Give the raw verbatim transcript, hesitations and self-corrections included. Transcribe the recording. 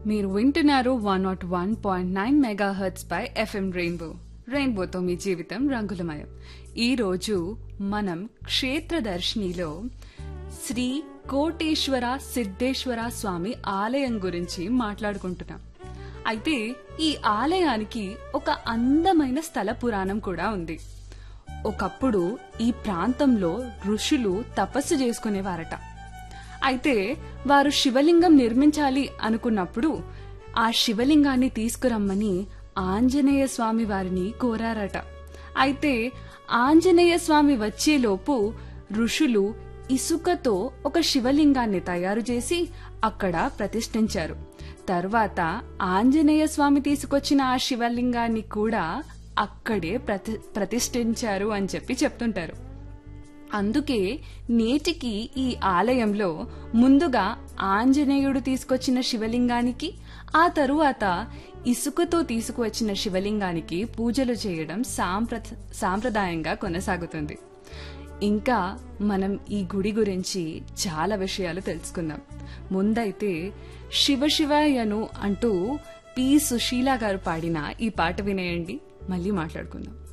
మీరు వింటున్నారు one not one point nine mega hertz pi FM rainbow రెయిన్బోతో మీ జీవితం రంగులమయం. ఈ రోజు మనం క్షేత్రదర్శినిలో శ్రీ కోటేశ్వర సిద్ధేశ్వర స్వామి ఆలయం గురించి మాట్లాడుకుంటున్నాం. అయితే ఈ ఆలయానికి ఒక అందమైన స్థల పురాణం కూడా ఉంది. ఒకప్పుడు ఈ ప్రాంతంలో ఋషులు తపస్సు చేసుకునేవారట. అయితే వారు శివలింగం నిర్మించాలి అనుకున్నప్పుడు ఆ శివలింగాన్ని తీసుకురమ్మని ఆంజనేయ స్వామి వారిని కోరారట. అయితే ఆంజనేయ స్వామి వచ్చేలోపు ఋషులు ఇసుకతో ఒక శివలింగాన్ని తయారు చేసి అక్కడ ప్రతిష్ఠించారు. తర్వాత ఆంజనేయ స్వామి తీసుకొచ్చిన ఆ శివలింగాన్ని కూడా అక్కడే ప్రతి ప్రతిష్ఠించారు అని చెప్పి చెప్తుంటారు. అందుకే నేటికి ఈ ఆలయంలో ముందుగా ఆంజనేయుడు తీసుకొచ్చిన శివలింగానికి, ఆ తరువాత ఇసుకతో తీసుకువచ్చిన శివలింగానికి పూజలు చేయడం సాంప్ర సాంప్రదాయంగా కొనసాగుతుంది. ఇంకా మనం ఈ గుడి గురించి చాలా విషయాలు తెలుసుకుందాం. ముందైతే శివ శివయను అంటూ పి సుశీల గారు పాడిన ఈ పాట వినేయండి, మళ్ళీ మాట్లాడుకుందాం.